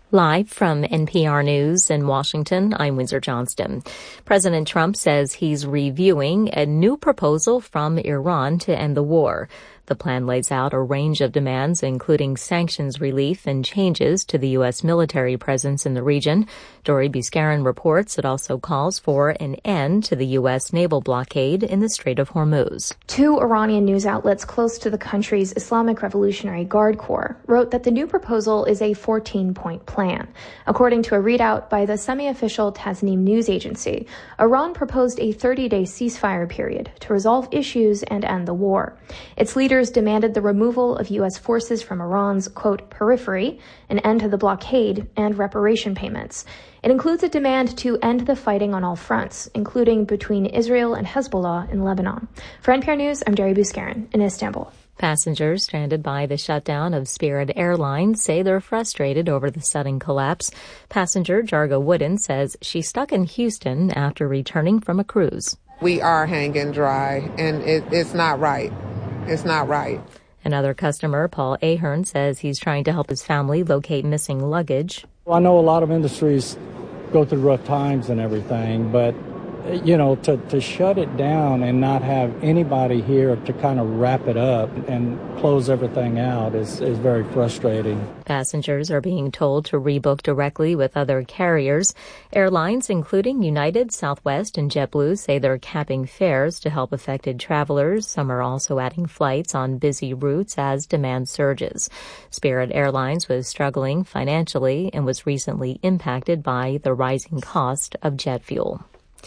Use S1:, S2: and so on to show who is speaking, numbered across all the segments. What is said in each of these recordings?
S1: Live from NPR News in Washington, I'm Windsor Johnston. President Trump says he's reviewing a new proposal from Iran to end the war. The plan lays out a range of demands, including sanctions relief and changes to the U.S. military presence in the region. Dori Buscarin reports it also calls for an end to the U.S. naval blockade in the Strait of Hormuz.
S2: Two Iranian news outlets close to the country's Islamic Revolutionary Guard Corps wrote that the new proposal is a 14-point plan. According to a readout by the semi-official Tasnim news agency, Iran proposed a 30-day ceasefire period to resolve issues and end the war. Its leaders demanded the removal of U.S. forces from Iran's, quote, periphery, an end to the blockade, and reparation payments. It includes a demand to end the fighting on all fronts, including between Israel and Hezbollah in Lebanon. For NPR News, I'm Dori Buscarin in Istanbul.
S1: Passengers stranded by the shutdown of Spirit Airlines say they're frustrated over the sudden collapse. Passenger Jarga Wooden says she's stuck in Houston after returning from a cruise.
S3: We are hanging dry, and it's not right. It's not right.
S1: Another customer, Paul Ahern, says he's trying to help his family locate missing luggage.
S4: Well, I know a lot of industries go through rough times and everything, but, you know, to shut it down and not have anybody here to kind of wrap it up and close everything out is very frustrating.
S1: Passengers are being told to rebook directly with other carriers. Airlines, including United, Southwest, and JetBlue, say they're capping fares to help affected travelers. Some are also adding flights on busy routes as demand surges. Spirit Airlines was struggling financially and was recently impacted by the rising cost of jet fuel.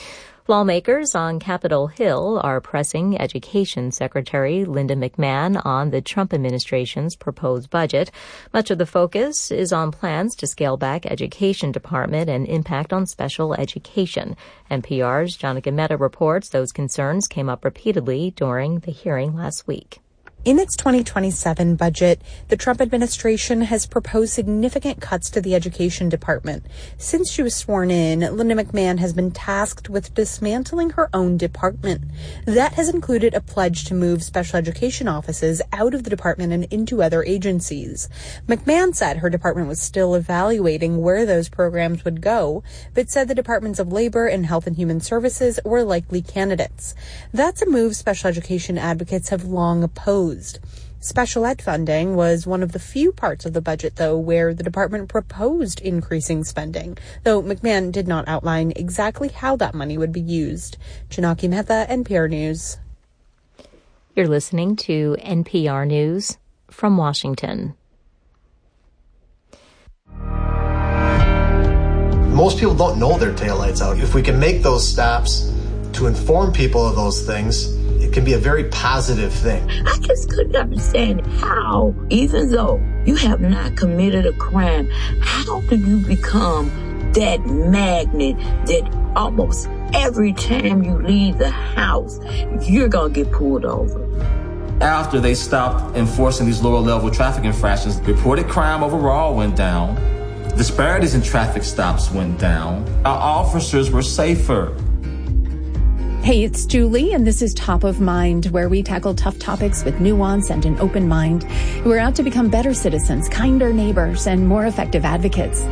S1: Lawmakers on Capitol Hill are pressing Education Secretary Linda McMahon on the Trump administration's proposed budget. Much of the focus is on plans to scale back Education Department and impact on special education. NPR's Jonica Mehta reports those concerns came up repeatedly during the hearing last week.
S5: In its 2027 budget, the Trump administration has proposed significant cuts to the Education Department. Since she was sworn in, Linda McMahon has been tasked with dismantling her own department. That has included a pledge to move special education offices out of the department and into other agencies. McMahon said her department was still evaluating where those programs would go, but said the Departments of Labor and Health and Human Services were likely candidates. That's a move special education advocates have long opposed. Special ed funding was one of the few parts of the budget, though, where the department proposed increasing spending, though McMahon did not outline exactly how that money would be used. Jonica Mehta, NPR News.
S1: You're listening to NPR News from Washington.
S6: Most people don't know their taillights out. If we can make those stops to inform people of those things, it can be a very positive thing.
S7: I just couldn't understand how, even though you have not committed a crime, how do you become that magnet that almost every time you leave the house, you're going to get pulled over?
S8: After they stopped enforcing these lower level traffic infractions, reported crime overall went down. Disparities in traffic stops went down. Our officers were safer.
S9: Hey, it's Julie, and this is Top of Mind, where we tackle tough topics with nuance and an open mind. We're out to become better citizens, kinder neighbors, and more effective advocates.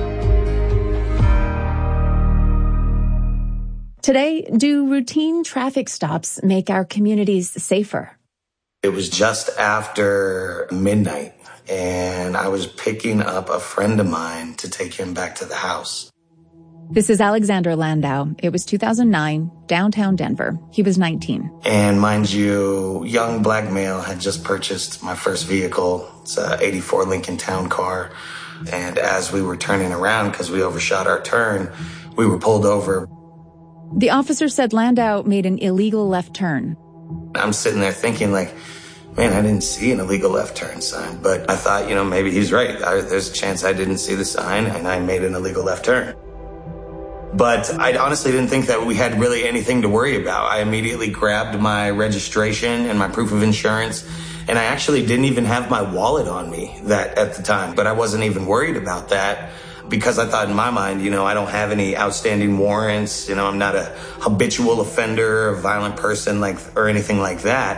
S9: Today, do routine traffic stops make our communities safer?
S10: It was just after midnight, and I was picking up a friend of mine to take him back to the house.
S9: This is Alexander Landau. It was 2009, downtown Denver. He was 19.
S10: And mind you, young black male had just purchased my first vehicle. It's a 84 Lincoln Town Car. And as we were turning around, because we overshot our turn, we were pulled over.
S9: The officer said Landau made an illegal left turn.
S10: I'm sitting there thinking like, man, I didn't see an illegal left turn sign. But I thought, maybe he's right. There's a chance I didn't see the sign and I made an illegal left turn. But I honestly didn't think that we had really anything to worry about. I immediately grabbed my registration and my proof of insurance, and I actually didn't even have my wallet on me at the time. But I wasn't even worried about that because I thought in my mind, I don't have any outstanding warrants. I'm not a habitual offender, a violent person or anything like that.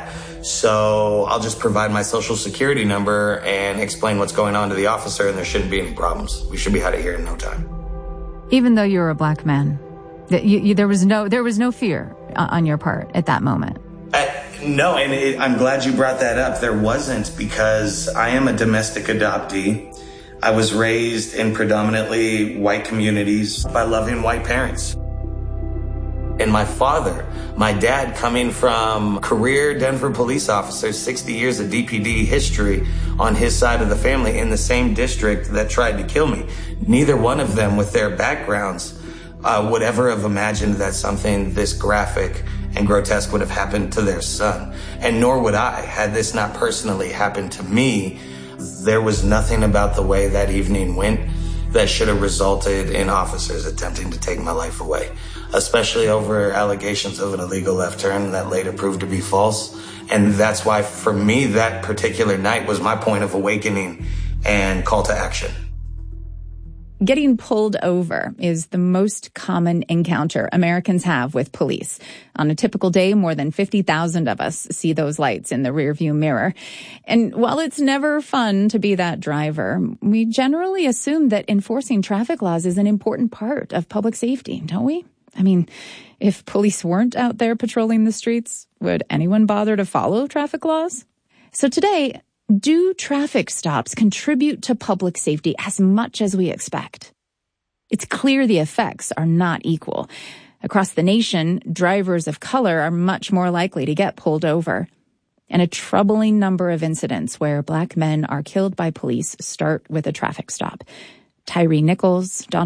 S10: So I'll just provide my social security number and explain what's going on to the officer, and there shouldn't be any problems. We should be out of here in no time.
S9: Even though you're a black man, there was no fear on your part at that moment.
S10: No, and I'm glad you brought that up. There wasn't, because I am a domestic adoptee. I was raised in predominantly white communities by loving white parents. And my dad coming from career Denver police officer, 60 years of DPD history on his side of the family in the same district that tried to kill me. Neither one of them with their backgrounds would ever have imagined that something this graphic and grotesque would have happened to their son. And nor would I, had this not personally happened to me. There was nothing about the way that evening went that should have resulted in officers attempting to take my life away, especially over allegations of an illegal left turn that later proved to be false. And that's why, for me, that particular night was my point of awakening and call to action.
S9: Getting pulled over is the most common encounter Americans have with police. On a typical day, more than 50,000 of us see those lights in the rearview mirror. And while it's never fun to be that driver, we generally assume that enforcing traffic laws is an important part of public safety, don't we? I mean, if police weren't out there patrolling the streets, would anyone bother to follow traffic laws? So today, do traffic stops contribute to public safety as much as we expect? It's clear the effects are not equal. Across the nation, drivers of color are much more likely to get pulled over. And a troubling number of incidents where black men are killed by police start with a traffic stop. Tyree Nichols, Donald